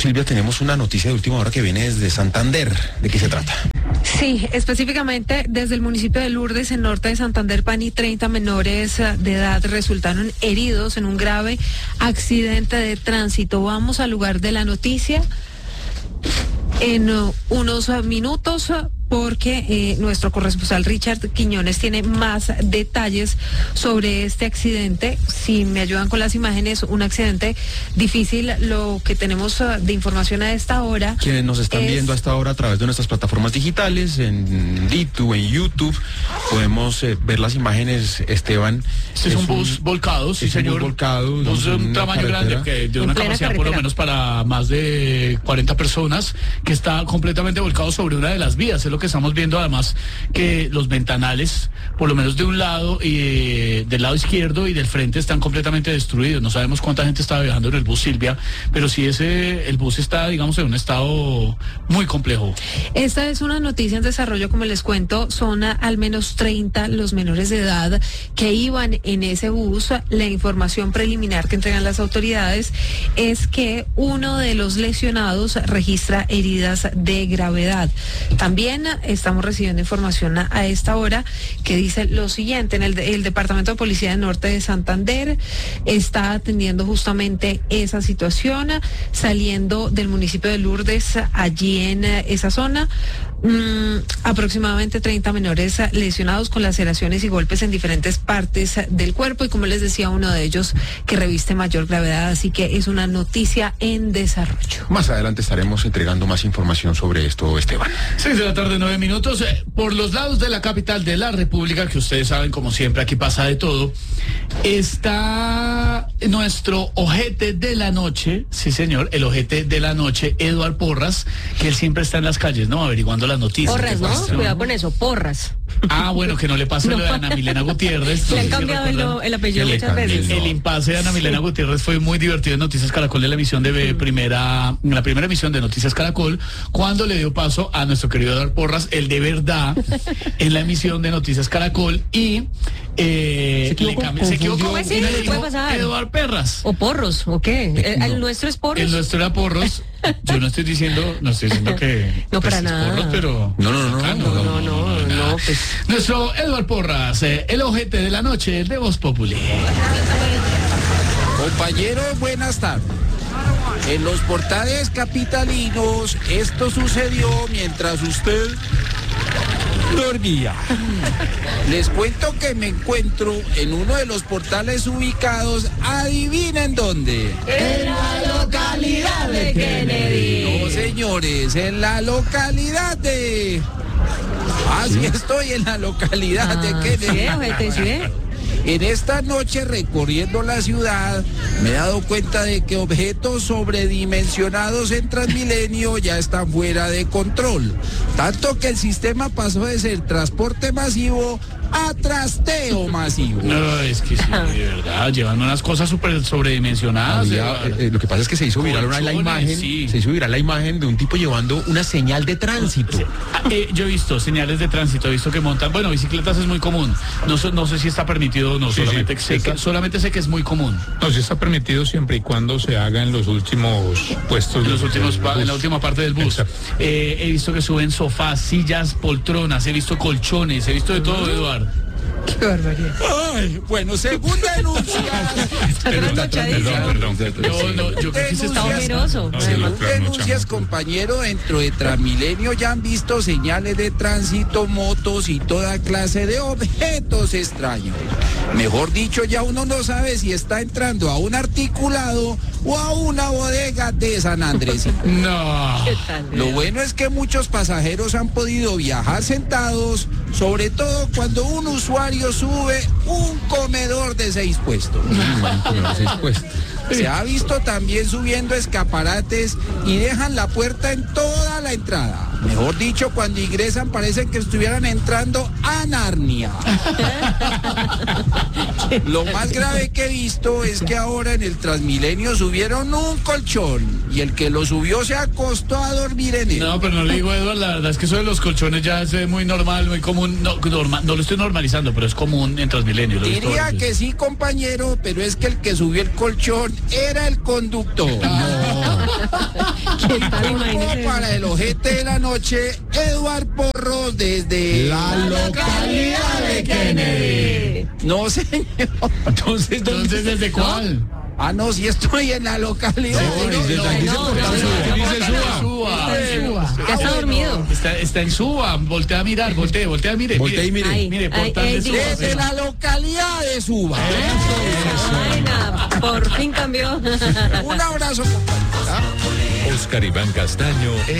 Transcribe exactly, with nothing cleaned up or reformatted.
Silvia, tenemos una noticia de última hora que viene desde Santander. ¿De qué se trata? Sí, específicamente desde el municipio de Lourdes, en norte de Santander, Pani, treinta menores de edad resultaron heridos en un grave accidente de tránsito. Vamos al lugar de la noticia en uh, unos uh, minutos, uh, porque eh, nuestro corresponsal Richard Quiñones tiene más detalles sobre este accidente. Si me ayudan con las imágenes, un accidente difícil. Lo que tenemos uh, de información a esta hora. Quienes nos están es... viendo a esta hora a través de nuestras plataformas digitales, en YouTube, en YouTube, podemos eh, ver las imágenes, Esteban. Este es, es un bus un, volcado, sí, señor. Un volcado. Un bus de un tamaño grande, que de una capacidad carretera. Por lo menos para más de cuarenta personas, que está completamente volcado sobre una de las vías. Es lo que estamos viendo, además, que los ventanales, por lo menos de un lado y eh, del lado izquierdo y del frente, están completamente destruidos. No sabemos cuánta gente estaba viajando en el bus, Silvia, pero sí ese el bus está, digamos, en un estado muy complejo. Esta es una noticia en desarrollo, como les cuento. Son a, al menos treinta los menores de edad que iban en ese bus. La información preliminar que entregan las autoridades es que uno de los lesionados registra heridas de gravedad. También estamos recibiendo información a, a esta hora que dice lo siguiente: en el, el Departamento de Policía del Norte de Santander está atendiendo justamente esa situación, saliendo del municipio de Lourdes, allí en esa zona. Mm, aproximadamente treinta menores lesionados con laceraciones y golpes en diferentes partes del cuerpo, y como les decía, uno de ellos que reviste mayor gravedad, así que es una noticia en desarrollo. Más adelante estaremos entregando más información sobre esto, Esteban. Seis de la tarde, nueve minutos. Eh, por los lados de la capital de la República, que ustedes saben, como siempre, aquí pasa de todo, está nuestro ojete de la noche, sí señor, el ojete de la noche, Eduard Porras, que él siempre está en las calles, ¿no? Averiguando las noticias. Porras, ¿no? Pasa, Cuidado con eso, Porras. Ah, bueno, que no le pase no. lo de Ana Milena Gutiérrez. Le han cambiado el, el apellido el, muchas veces. El, el impasse de Ana Milena Gutiérrez fue muy divertido en Noticias Caracol, de la emisión de primera, en la primera emisión de Noticias Caracol, cuando le dio paso a nuestro querido Eduard Porras, el de verdad, en la emisión de Noticias Caracol, y eh, se equivocó, le cambió, se equivocó, ¿cómo así? ¿Qué puede pasar? Eduard Perras. ¿O Porros? ¿O qué? ¿El, no. el nuestro es Porros? El nuestro era Porros. Yo no estoy diciendo, no estoy diciendo que no, pues, para nada. Porros, pero no, no, no, no, no, no, no, no, no, pues. Nuestro Eduard Porras, eh, el ojete de la noche de Voz Populi. Compañeros, buenas tardes. En los portales capitalinos, esto sucedió mientras usted dormía. Les cuento que me encuentro en uno de los portales ubicados, adivinen dónde. En la localidad de Kennedy. No, señores, en la localidad de... Ah, sí, estoy en la localidad ah, de Kennedy. Sí, ojete, sí, ¿eh? En esta noche, recorriendo la ciudad, me he dado cuenta de que objetos sobredimensionados en Transmilenio ya están fuera de control. Tanto que el sistema pasó de ser transporte masivo a trasteo masivo. No, es que sí, de verdad, llevan unas cosas súper sobredimensionadas. Había, eh, lo que pasa es que se hizo viral una, la imagen, sí. se hizo viral la imagen de un tipo llevando una señal de tránsito. Sí. Eh, yo he visto señales de tránsito, he visto que montan, bueno, bicicletas es muy común. No, no sé si está permitido o no, sí, solamente, sí, sé está... que, solamente sé que es muy común. No, sí está permitido siempre y cuando se haga en los últimos puestos. En, los últimos pa- en la última parte del bus. Eh, he visto que suben sofás, sillas, poltronas, he visto colchones, he visto de todo, Eduardo. Qué barbaridad. Ay, bueno, según denuncias. Perdón, perdón, perdón. No, no, yo creo que se está ojeroso. Según denuncias, compañero, dentro de Transmilenio ya han visto señales de tránsito, motos y toda clase de objetos extraños. Mejor dicho, ya uno no sabe si está entrando a un articulado o a una bodega de San Andrés. No. Lo bueno es que muchos pasajeros han podido viajar sentados, sobre todo cuando un usuario sube un comedor de seis puestos. Se ha visto también subiendo escaparates y dejan la puerta en toda la entrada. Mejor dicho, cuando ingresan parecen que estuvieran entrando a Narnia. Lo más grave que he visto es que ahora en el Transmilenio subieron un colchón y el que lo subió se acostó a dormir en él. No, pero no le digo, Eduardo, la verdad es que eso de los colchones ya es muy normal, muy común. No, normal, no lo estoy normalizando, pero es común en Transmilenio. Diría que sí, compañero, pero es que el que subió el colchón era el conductor. No. ¿Qué tal? Turno Imagínese. para el ojete de la noche, Eduard Porros desde La localidad de Kennedy. No, señor. Entonces, ¿dónde Entonces, ¿desde cuál? Ah, no, si estoy en la localidad. No, de- desde aquí se no, porta no, Suba. no, Dice no, Suba. Suba. Está en Suba. Ya Ah, está bueno. dormido. Está, está en Suba, voltea a mirar, voltea, voltea, mire. Voltea y mire. Ahí, Mire, ahí, portal ahí de Suba. dice. Desde la localidad de Suba. Vaina, por fin cambió. Un abrazo, compañera. Oscar Iván Castaño